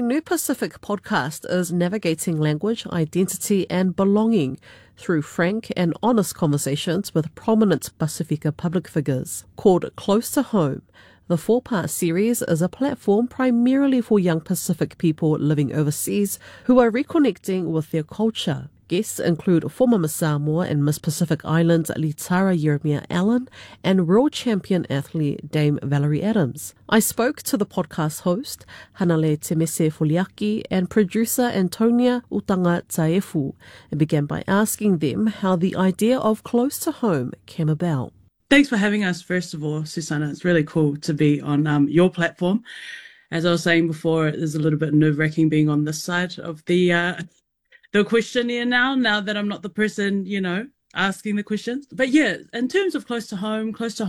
New Pacific podcast is navigating language, identity and belonging through frank and honest conversations with prominent Pasifika public figures. Called Close to Home, the 4-part series is a platform primarily for young Pacific people living overseas who are reconnecting with their culture. Guests include former Miss Samoa and Miss Pacific Islands Litara Jeremiah Allen and world champion athlete Dame Valerie Adams. I spoke to the podcast host, Hanale Temese Foliaki, and producer Antonia Utanga Taefu, and began by asking them how the idea of Close to Home came about. Thanks for having us, first of all, Susanna. It's really cool to be on your platform. As I was saying before, it is a little bit nerve-wracking being on this side of the questionnaire now that I'm not the person, asking the questions. But yeah, in terms of Close to Home,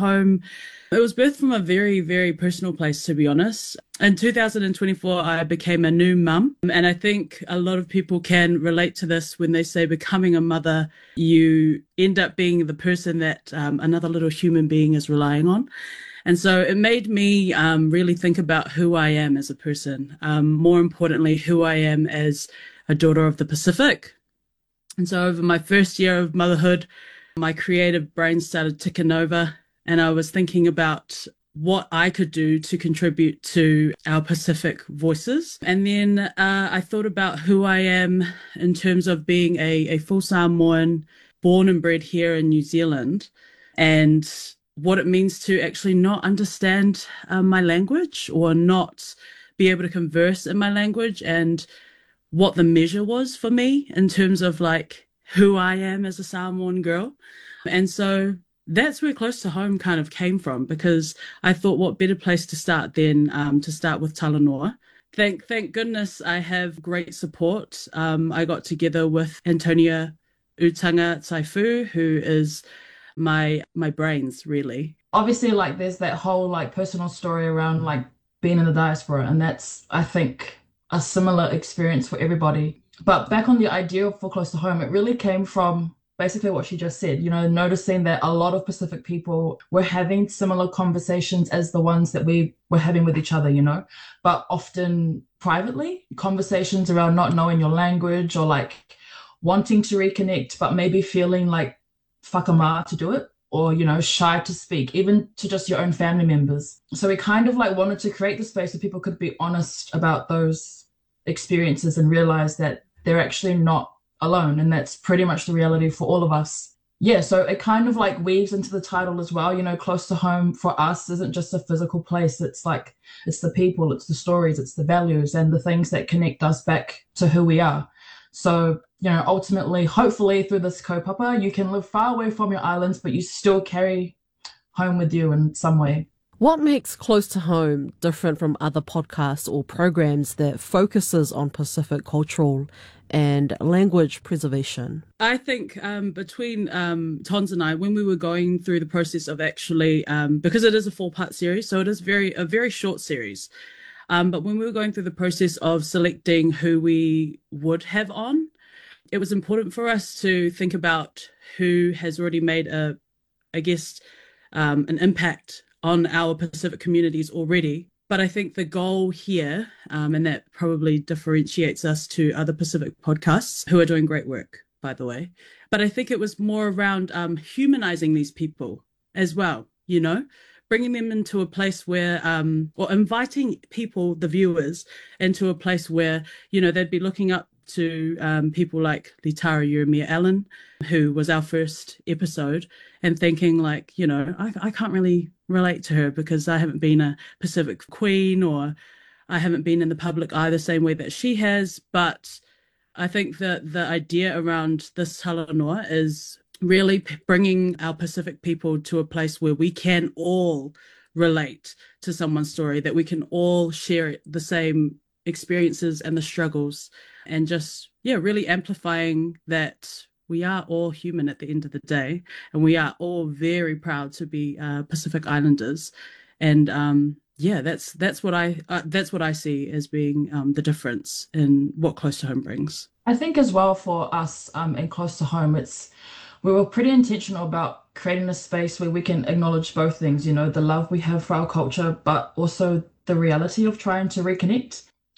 it was birthed from a very, very personal place, to be honest. In 2024, I became a new mum. And I think a lot of people can relate to this when they say becoming a mother, you end up being the person that another little human being is relying on. And so it made me really think about who I am as a person. More importantly, who I am as a daughter of the Pacific. And so over my first year of motherhood, my creative brain started ticking over, and I was thinking about what I could do to contribute to our Pacific voices. And then I thought about who I am in terms of being a full Samoan, born and bred here in New Zealand, and what it means to actually not understand my language or not be able to converse in my language, and what the measure was for me in terms of like who I am as a Samoan girl. And so that's where Close to Home kind of came from, because I thought what better place to start than to start with Talanoa. Thank goodness I have great support. I got together with Antonia Utanga Taefu, who is my brains, really. Obviously, like there's that whole like personal story around like being in the diaspora, and that's, I think, a similar experience for everybody. But back on the idea for Close to Home, it really came from basically what she just said, noticing that a lot of Pacific people were having similar conversations as the ones that we were having with each other, but often privately, conversations around not knowing your language or like wanting to reconnect, but maybe feeling like whakama to do it, or, shy to speak, even to just your own family members. So we kind of like wanted to create the space where people could be honest about those experiences and realize that they're actually not alone. And that's pretty much the reality for all of us. Yeah, so it kind of like weaves into the title as well. Close to home for us isn't just a physical place. It's like, it's the people, it's the stories, it's the values and the things that connect us back to who we are. So, ultimately, hopefully through this kaupapa, you can live far away from your islands, but you still carry home with you in some way. What makes Close to Home different from other podcasts or programs that focuses on Pacific cultural and language preservation? I think between Tons and I, when we were going through the process of actually, because it is a 4-part series, so it is a very short series. But when we were going through the process of selecting who we would have on, it was important for us to think about who has already made an impact on our Pacific communities already. But I think the goal here, and that probably differentiates us to other Pacific podcasts who are doing great work, by the way. But I think it was more around humanizing these people as well, bringing them into a place where, or inviting people, the viewers, into a place where, they'd be looking up to people like Litara Jeremiah Allen, who was our first episode, and thinking like, I can't really relate to her because I haven't been a Pacific queen, or I haven't been in the public eye the same way that she has. But I think that the idea around this talanoa is really bringing our Pacific people to a place where we can all relate to someone's story, that we can all share the same experiences and the struggles, and just, really amplifying that we are all human at the end of the day, and we are all very proud to be Pacific Islanders. And that's what I see as being the difference in what Close to Home brings. I think as well for us in Close to Home, we were pretty intentional about creating a space where we can acknowledge both things, the love we have for our culture, but also the reality of trying to reconnect.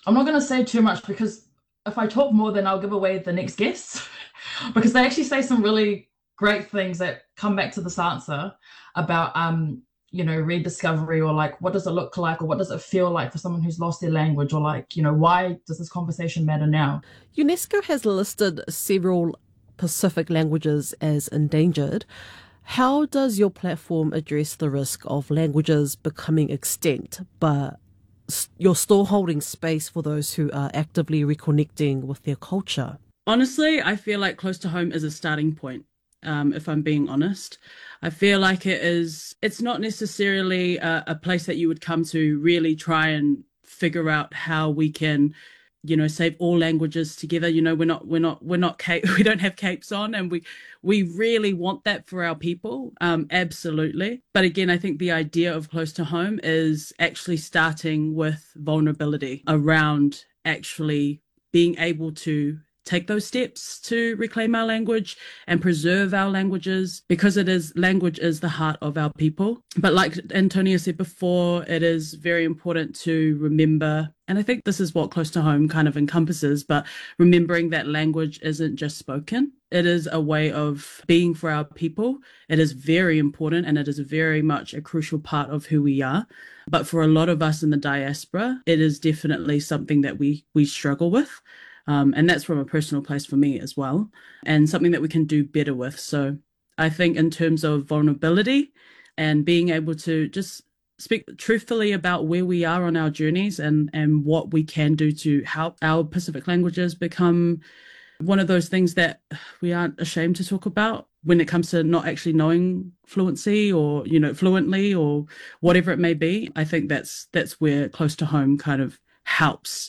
I'm not going to say too much because if I talk more, then I'll give away the next guest because they actually say some really great things that come back to this answer about, rediscovery or like, what does it look like or what does it feel like for someone who's lost their language or like, why does this conversation matter now? UNESCO has listed several Pacific languages as endangered. How does your platform address the risk of languages becoming extinct, but you're still holding space for those who are actively reconnecting with their culture? Honestly, I feel like Close to Home is a starting point. If I'm being honest, I feel like it's not necessarily a place that you would come to really try and figure out how we can, save all languages together. We don't have capes on, and we really want that for our people. Absolutely. But again, I think the idea of Close to Home is actually starting with vulnerability around actually being able to take those steps to reclaim our language and preserve our languages, because language is the heart of our people. But like Antonia said before, it is very important to remember, and I think this is what Close to Home kind of encompasses, but remembering that language isn't just spoken. It is a way of being for our people. It is very important, and it is very much a crucial part of who we are. But for a lot of us in the diaspora, it is definitely something that we struggle with. And that's from a personal place for me as well, and something that we can do better with. So I think in terms of vulnerability and being able to just speak truthfully about where we are on our journeys and what we can do to help our Pacific languages become one of those things that we aren't ashamed to talk about when it comes to not actually knowing fluency or, fluently or whatever it may be. I think that's where Close to Home kind of helps.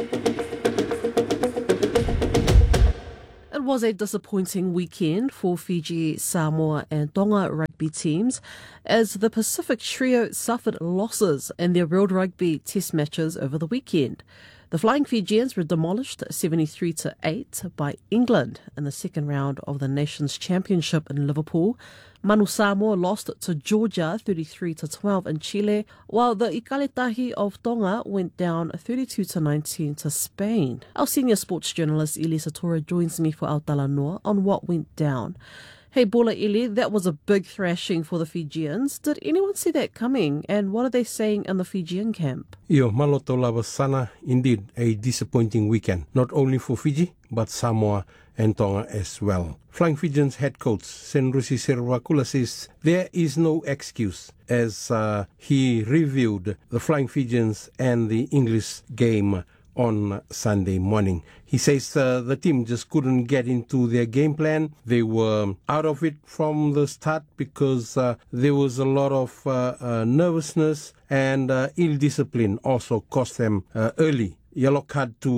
It was a disappointing weekend for Fiji, Samoa and Tonga rugby teams as the Pacific trio suffered losses in their World Rugby Test matches over the weekend. The Flying Fijians were demolished 73-8 by England in the second round of the Nations Championship in Liverpool. Manu Samoa lost to Georgia 33-12 in Chile, while the Ikaletahi of Tonga went down 32-19 to Spain. Our senior sports journalist Elisa Tora joins me for Aotearoa on what went down. Hey, Bola Ili, that was a big thrashing for the Fijians. Did anyone see that coming, and what are they saying in the Fijian camp? Yo, maloto labasana, indeed a disappointing weekend, not only for Fiji, but Samoa and Tonga as well. Flying Fijians head coach Senrusi Servakula says there is no excuse as he reviewed the Flying Fijians and the English game on Sunday morning. He says the team just couldn't get into their game plan. They were out of it from the start because there was a lot of nervousness, and ill discipline also cost them early. Yellow card to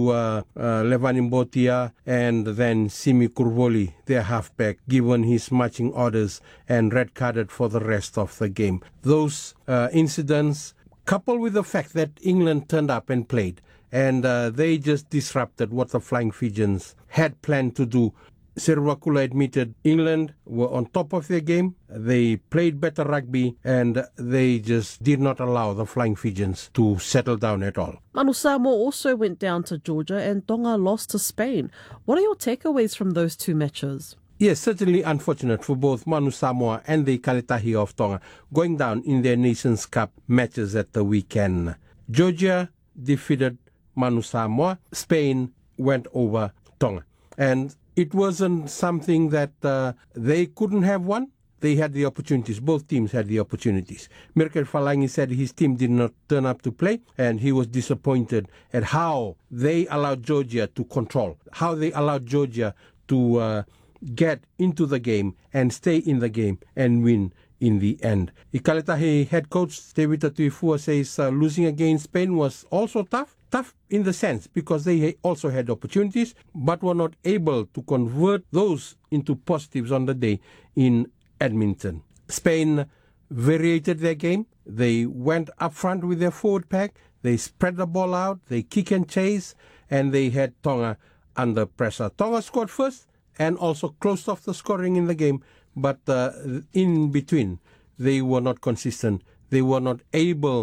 Levani Mbotia and then Simi Kurvoli, their halfback, given his marching orders, and red carded for the rest of the game. Those incidents, coupled with the fact that England turned up and played, and they just disrupted what the Flying Fijians had planned to do. Servakula admitted England were on top of their game. They played better rugby, and they just did not allow the Flying Fijians to settle down at all. Manu Samoa also went down to Georgia, and Tonga lost to Spain. What are your takeaways from those two matches? Yes, certainly unfortunate for both Manu Samoa and the Ikaletahi of Tonga going down in their Nations Cup matches at the weekend. Georgia defeated Manu Samoa. Spain went over Tonga. And it wasn't something that they couldn't have won. They had the opportunities. Both teams had the opportunities. Mirkel Falangi said his team did not turn up to play, and he was disappointed at how they allowed Georgia to control, how they allowed Georgia to get into the game and stay in the game and win in the end. Ikaletahi head coach Tevita Tuifua says losing against Spain was also tough. Tough in the sense because they also had opportunities but were not able to convert those into positives on the day in Edmonton. Spain variated their game. They went up front with their forward pack. They spread the ball out. They kick and chase, and they had Tonga under pressure. Tonga scored first and also closed off the scoring in the game, but in between they were not consistent. They were not able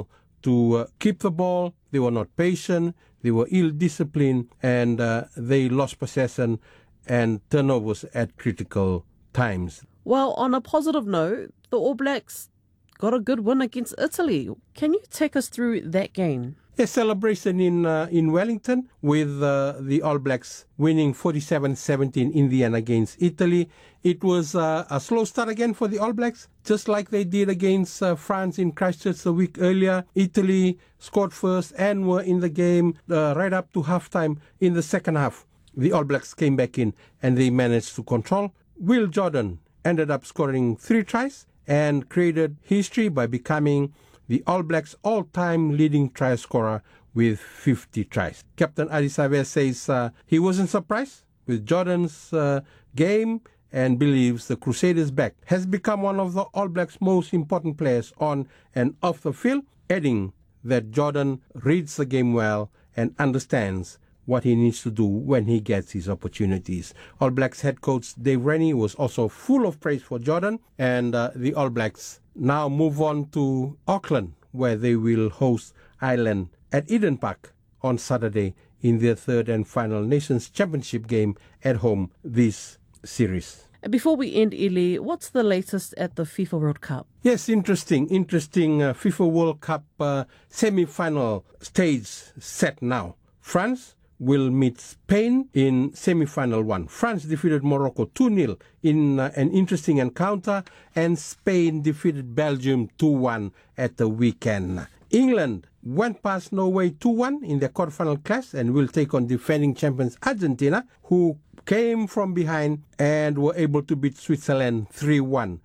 to keep the ball. They were not patient. They were ill-disciplined, and they lost possession and turnovers at critical times. Well, on a positive note, the All Blacks got a good win against Italy. Can you take us through that game? A celebration in Wellington with the All Blacks winning 47-17 in the end against Italy. It was a slow start again for the All Blacks, just like they did against France in Christchurch the week earlier. Italy scored first and were in the game right up to halftime. In the second half, the All Blacks came back in and they managed to control. Will Jordan ended up scoring 3 tries and created history by becoming the All Blacks' all-time leading try scorer with 50 tries. Captain Adi Savea says he wasn't surprised with Jordan's game and believes the Crusaders' back has become one of the All Blacks' most important players on and off the field, adding that Jordan reads the game well and understands what he needs to do when he gets his opportunities. All Blacks head coach Dave Rennie was also full of praise for Jordan, and the All Blacks now move on to Auckland, where they will host Ireland at Eden Park on Saturday in their third and final Nations Championship game at home this series. Before we end, Ili, what's the latest at the FIFA World Cup? Yes, interesting FIFA World Cup semi-final stage set now. France will meet Spain in semi-final 1. France defeated Morocco 2-0 in an interesting encounter, and Spain defeated Belgium 2-1 at the weekend. England went past Norway 2-1 in their quarterfinal clash and will take on defending champions Argentina, who came from behind and were able to beat Switzerland 3-1.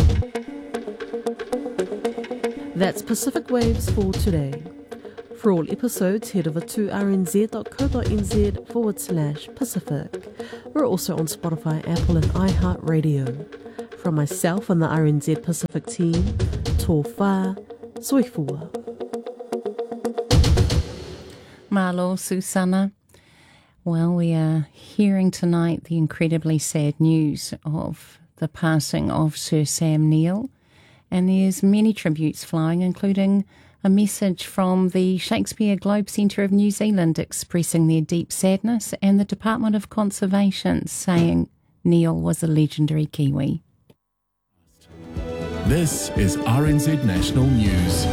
That's Pacific Waves for today. For all episodes, head over to rnz.co.nz/Pacific. We're also on Spotify, Apple and iHeartRadio. From myself and the RNZ Pacific team, tō whā, soifua. Malo, Susana. Well, we are hearing tonight the incredibly sad news of the passing of Sir Sam Neill, and there's many tributes flowing, including a message from the Shakespeare Globe Centre of New Zealand expressing their deep sadness, and the Department of Conservation saying Neill was a legendary Kiwi. This is RNZ National News.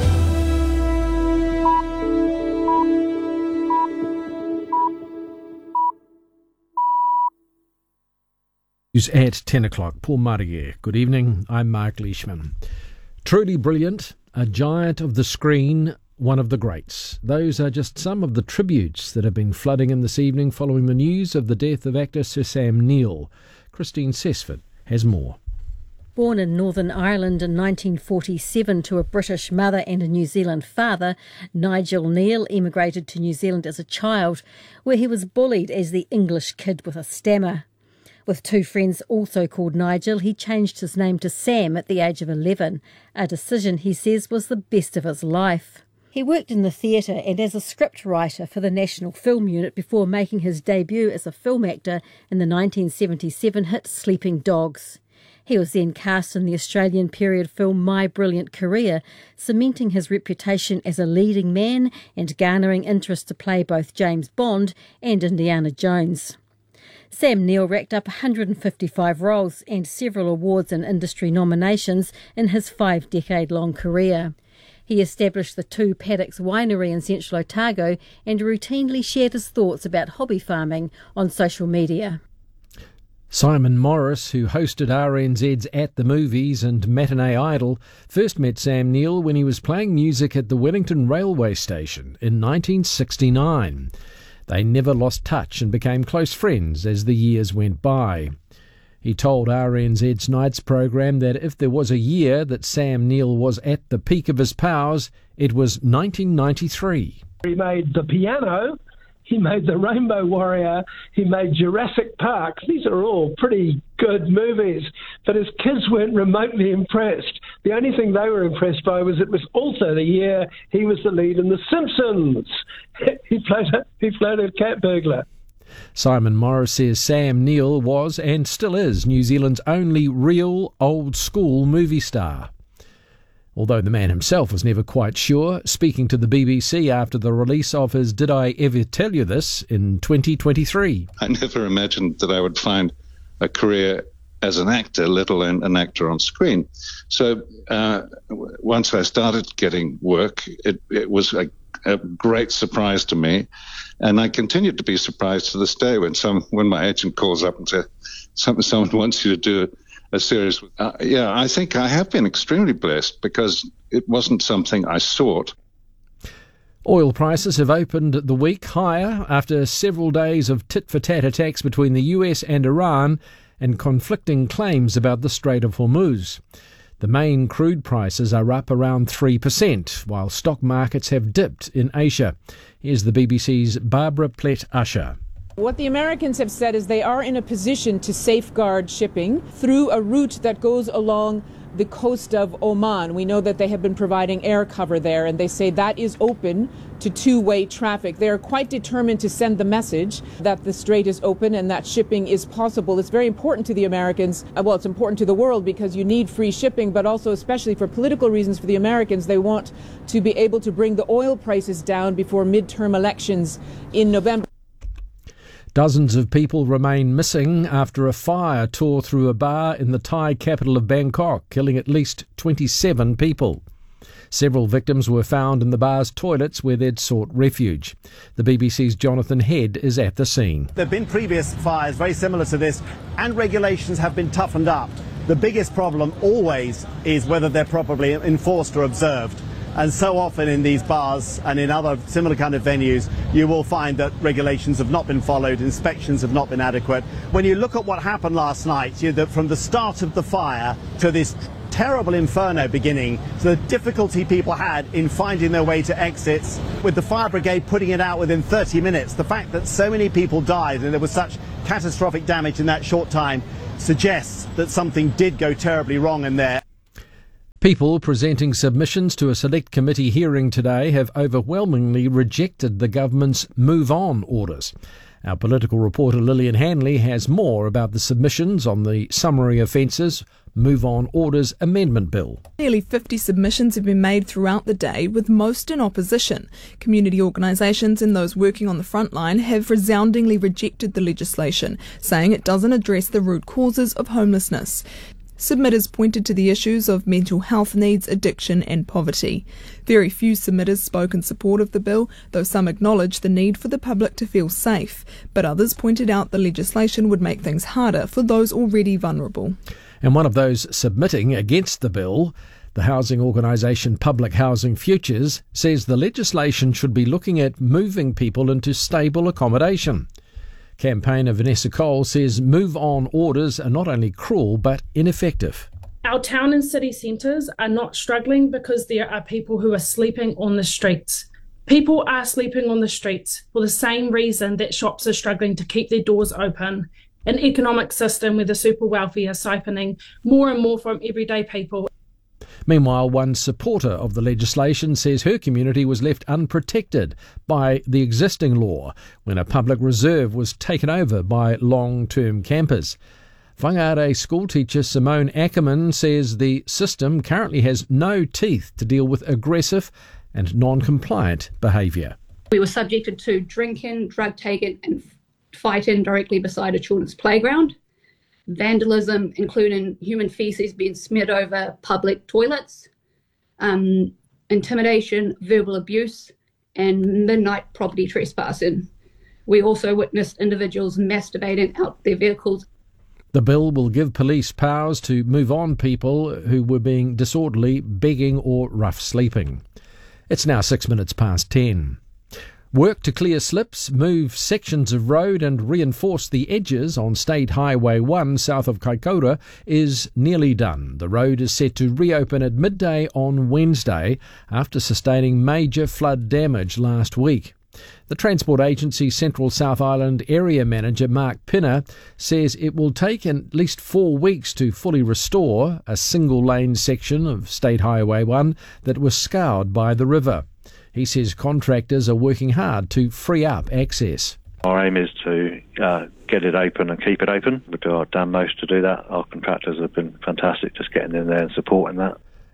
At 10 o'clock, Paul Marie. Good evening, I'm Mark Leishman. Truly brilliant, a giant of the screen, one of the greats. Those are just some of the tributes that have been flooding in this evening following the news of the death of actor Sir Sam Neill. Christine Sesford has more. Born in Northern Ireland in 1947 to a British mother and a New Zealand father, Nigel Neal emigrated to New Zealand as a child, where he was bullied as the English kid with a stammer. With 2 friends also called Nigel, he changed his name to Sam at the age of 11, a decision he says was the best of his life. He worked in the theatre and as a script writer for the National Film Unit before making his debut as a film actor in the 1977 hit Sleeping Dogs. He was then cast in the Australian period film My Brilliant Career, cementing his reputation as a leading man and garnering interest to play both James Bond and Indiana Jones. Sam Neill racked up 155 roles and several awards and industry nominations in his 5-decade-long career. He established the 2 Paddocks Winery in Central Otago and routinely shared his thoughts about hobby farming on social media. Simon Morris, who hosted RNZ's At the Movies and Matinee Idol, first met Sam Neill when he was playing music at the Wellington Railway Station in 1969. They never lost touch and became close friends as the years went by. He told RNZ's Nights programme that if there was a year that Sam Neill was at the peak of his powers, it was 1993. He made The Piano, he made The Rainbow Warrior, he made Jurassic Park. These are all pretty good movies, but his kids weren't remotely impressed. The only thing they were impressed by was it was also the year he was the lead in The Simpsons. He played a cat burglar. Simon Morris says Sam Neill was and still is New Zealand's only real old-school movie star. although the man himself was never quite sure, speaking to the BBC after the release of his Did I Ever Tell You This in 2023. I never imagined that I would find a career as an actor, let alone an actor on screen. So once I started getting work, it was a great surprise to me, and I continued to be surprised to this day when my agent calls up and says someone wants you to do a series. I think I have been extremely blessed because it wasn't something I sought. Oil prices have opened the week higher after several days of tit-for-tat attacks between the US and Iran and conflicting claims about the Strait of Hormuz. The main crude prices are up around 3%, while stock markets have dipped in Asia. Here's the BBC's Barbara Plett-Usher. What the Americans have said is they are in a position to safeguard shipping through a route that goes along the coast of Oman. We know that they have been providing air cover there, and they say that is open to two-way traffic. They are quite determined to send the message that the strait is open and that shipping is possible. It's very important to the Americans. Well, it's important to the world because you need free shipping, but also especially for political reasons for the Americans. They want to be able to bring the oil prices down before midterm elections in November. Dozens of people remain missing after a fire tore through a bar in the Thai capital of Bangkok, killing at least 27 people. Several victims were found in the bar's toilets where they'd sought refuge. The BBC's Jonathan Head is at the scene. There have been previous fires very similar to this, and regulations have been toughened up. The biggest problem always is whether they're properly enforced or observed. And so often in these bars and in other similar kind of venues, you will find that regulations have not been followed, inspections have not been adequate. When you look at what happened last night, from the start of the fire to this terrible inferno beginning, to the difficulty people had in finding their way to exits, with the fire brigade putting it out within 30 minutes, the fact that so many people died and there was such catastrophic damage in that short time suggests that something did go terribly wrong in there. People presenting submissions to a select committee hearing today have overwhelmingly rejected the government's Move On orders. Our political reporter Lillian Hanley has more about the submissions on the Summary Offences Move On Orders Amendment Bill. Nearly 50 submissions have been made throughout the day, with most in opposition. Community organisations and those working on the front line have resoundingly rejected the legislation, saying it doesn't address the root causes of homelessness. Submitters pointed to the issues of mental health needs, addiction and poverty. Very few submitters spoke in support of the bill, though some acknowledged the need for the public to feel safe. But others pointed out the legislation would make things harder for those already vulnerable. And one of those submitting against the bill, the housing organisation Public Housing Futures, says the legislation should be looking at moving people into stable accommodation. Campaigner Vanessa Cole says Move On orders are not only cruel but ineffective. Our town and city centres are not struggling because there are people who are sleeping on the streets. People are sleeping on the streets for the same reason that shops are struggling to keep their doors open. An economic system where the super wealthy are siphoning more and more from everyday people. Meanwhile, one supporter of the legislation says her community was left unprotected by the existing law when a public reserve was taken over by long-term campers. Whangarei schoolteacher Simone Ackerman says the system currently has no teeth to deal with aggressive and non-compliant behaviour. We were subjected to drinking, drug taking and fighting directly beside a children's playground. Vandalism, including human feces being smeared over public toilets, intimidation, verbal abuse, and midnight property trespassing. We also witnessed individuals masturbating out their vehicles. The bill will give police powers to move on people who were being disorderly, begging or rough sleeping. It's now 10:06. Work to clear slips, move sections of road and reinforce the edges on State Highway 1 south of Kaikoura is nearly done. The road is set to reopen at midday on Wednesday after sustaining major flood damage last week. The Transport Agency Central South Island Area Manager Mark Pinner says it will take at least 4 weeks to fully restore a single-lane section of State Highway 1 that was scoured by the river. He says contractors are working hard to free up access. Our aim is to get it open and keep it open. We do our damn most to do that. Our contractors have been fantastic just getting in there and supporting that.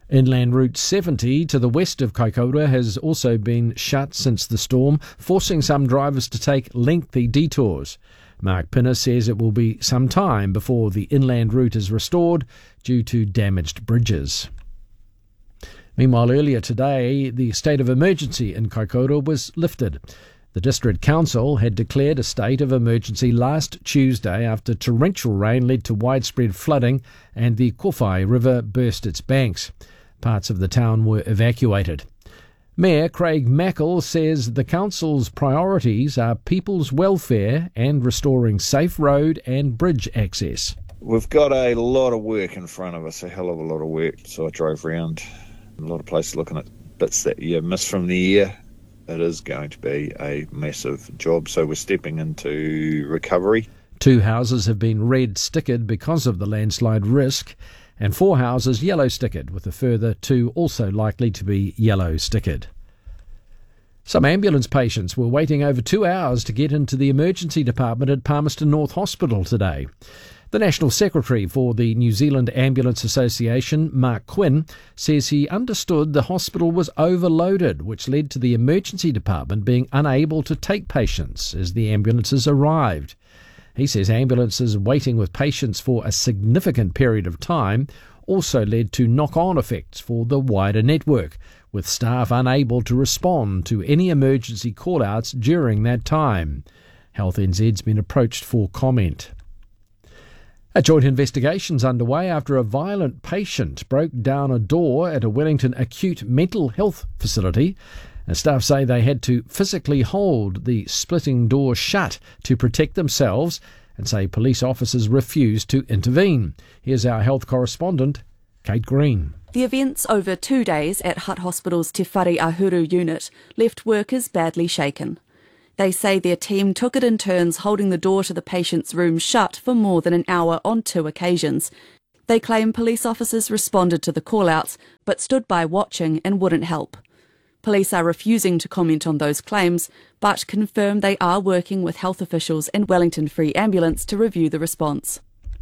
Inland Route 70 to the west of Kaikoura has also been shut since the storm, forcing some drivers to take lengthy detours. Mark Pinner says it will be some time before the inland route is restored due to damaged bridges. Meanwhile, earlier today, the state of emergency in Kaikoura was lifted. The District Council had declared a state of emergency last Tuesday after torrential rain led to widespread flooding and the Kowhai River burst its banks. Parts of the town were evacuated. Mayor Craig Mackle says the council's priorities are people's welfare and restoring safe road and bridge access. We've got a lot of work in front of us, a hell of a lot of work. So I drove around a lot of places looking at bits that you miss from the year. It is going to be a massive job, so we're stepping into recovery. 2 houses have been red stickered because of the landslide risk, and 4 houses yellow stickered, with a further 2 also likely to be yellow stickered. Some ambulance patients were waiting over 2 hours to get into the emergency department at Palmerston North Hospital today. The National Secretary for the New Zealand Ambulance Association, Mark Quinn, says he understood the hospital was overloaded, which led to the emergency department being unable to take patients as the ambulances arrived. He says ambulances waiting with patients for a significant period of time also led to knock-on effects for the wider network, with staff unable to respond to any emergency call-outs during that time. Health NZ's been approached for comment. A joint investigation's underway after a violent patient broke down a door at a Wellington acute mental health facility. Staff say they had to physically hold the splitting door shut to protect themselves and say police officers refused to intervene. Here's our health correspondent, Kate Green. The events over 2 days at Hutt Hospital's Te Whare Ahuru unit left workers badly shaken. They say their team took it in turns holding the door to the patient's room shut for more than an hour on 2 occasions. They claim police officers responded to the call-outs but stood by watching and wouldn't help. Police are refusing to comment on those claims, but confirm they are working with health officials and Wellington Free Ambulance to review the response.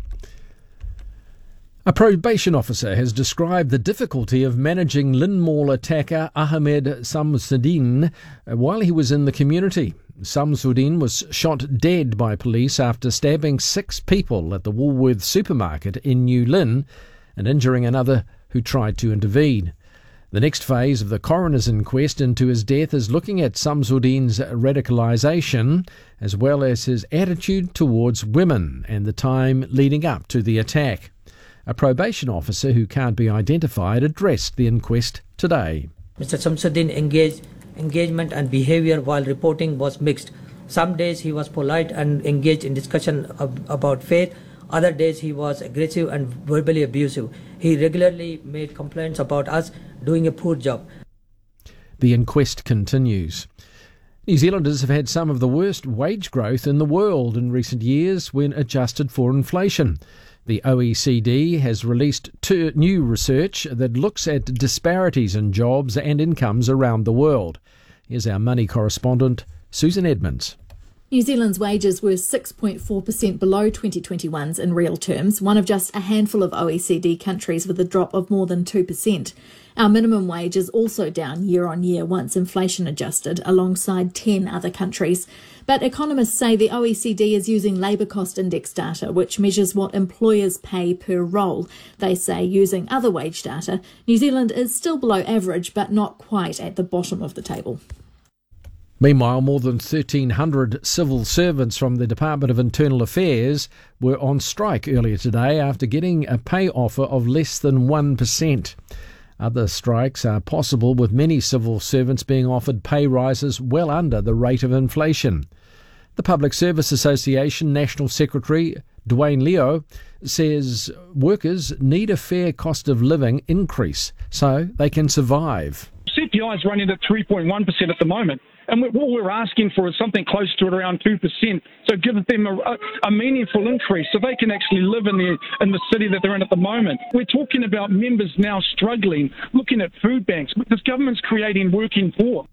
A probation officer has described the difficulty of managing Lynn Mall attacker Ahmed Samsudeen while he was in the community. Samsudeen was shot dead by police after stabbing 6 people at the Woolworths supermarket in New Lynn and injuring another who tried to intervene. The next phase of the coroner's inquest into his death is looking at Samsudeen's radicalisation as well as his attitude towards women and the time leading up to the attack. A probation officer who can't be identified addressed the inquest today. Mr. Samsudeen engagement and behaviour while reporting was mixed. Some days he was polite and engaged in discussion about faith. Other days he was aggressive and verbally abusive. He regularly made complaints about us doing a poor job. The inquest continues. New Zealanders have had some of the worst wage growth in the world in recent years when adjusted for inflation. The OECD has released new research that looks at disparities in jobs and incomes around the world. Here's our money correspondent, Susan Edmonds. New Zealand's wages were 6.4% below 2021's in real terms, one of just a handful of OECD countries with a drop of more than 2%. Our minimum wage is also down year on year once inflation adjusted, alongside 10 other countries. But economists say the OECD is using labour cost index data, which measures what employers pay per role. They say using other wage data, New Zealand is still below average, but not quite at the bottom of the table. Meanwhile, more than 1,300 civil servants from the Department of Internal Affairs were on strike earlier today after getting a pay offer of less than 1%. Other strikes are possible, with many civil servants being offered pay rises well under the rate of inflation. The Public Service Association National Secretary Dwayne Leo says workers need a fair cost of living increase so they can survive. CPI is running at 3.1% at the moment, and what we're asking for is something close to around 2%. So give them a meaningful increase so they can actually live in the city that they're in at the moment. We're talking about members now struggling, looking at food banks. This government's creating working poor.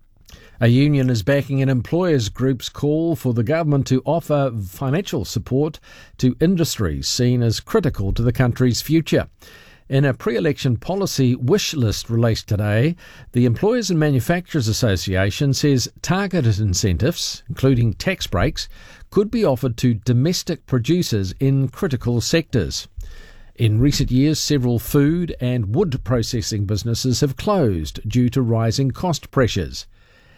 A union is backing an employers group's call for the government to offer financial support to industries seen as critical to the country's future. In a pre-election policy wish list released today, the Employers and Manufacturers Association says targeted incentives, including tax breaks, could be offered to domestic producers in critical sectors. In recent years, several food and wood processing businesses have closed due to rising cost pressures.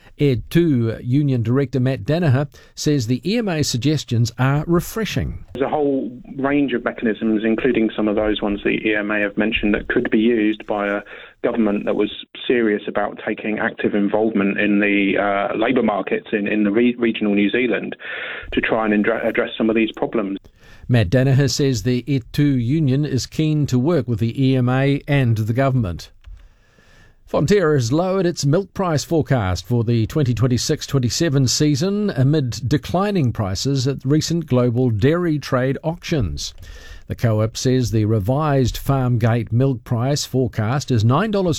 Ed2 Union Director Matt Danaher says the EMA suggestions are refreshing. There's a whole range of mechanisms, including some of those ones the EMA have mentioned, that could be used by a government that was serious about taking active involvement in the labour markets in the regional New Zealand to try and address some of these problems. Matt Danaher says the Ed2 Union is keen to work with the EMA and the government. Fonterra has lowered its milk price forecast for the 2026-27 season amid declining prices at recent global dairy trade auctions. The co-op says the revised farm gate milk price forecast is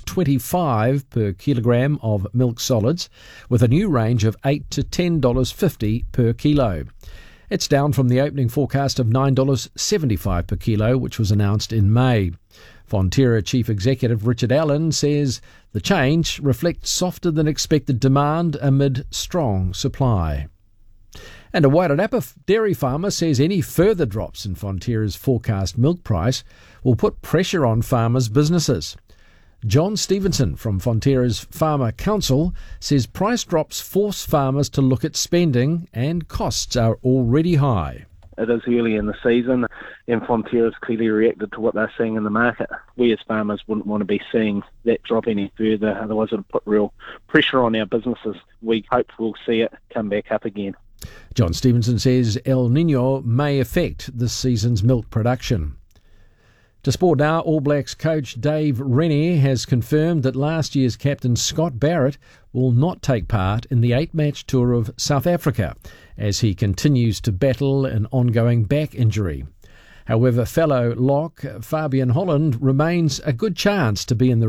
$9.25 per kilogram of milk solids, with a new range of $8 to $10.50 per kilo. It's down from the opening forecast of $9.75 per kilo, which was announced in May. Fonterra Chief Executive Richard Allen says the change reflects softer than expected demand amid strong supply. And a Wairarapa dairy farmer says any further drops in Fonterra's forecast milk price will put pressure on farmers' businesses. John Stevenson from Fonterra's Farmer Council says price drops force farmers to look at spending and costs are already high. It is early in the season and Fonterra's clearly reacted to what they're seeing in the market. We as farmers wouldn't want to be seeing that drop any further, otherwise it would put real pressure on our businesses. We hope we'll see it come back up again. John Stevenson says El Niño may affect this season's milk production. To sport now, All Blacks coach Dave Rennie has confirmed that last year's captain Scott Barrett will not take part in the 8-match tour of South Africa as he continues to battle an ongoing back injury. However, fellow lock Fabian Holland remains a good chance to be in the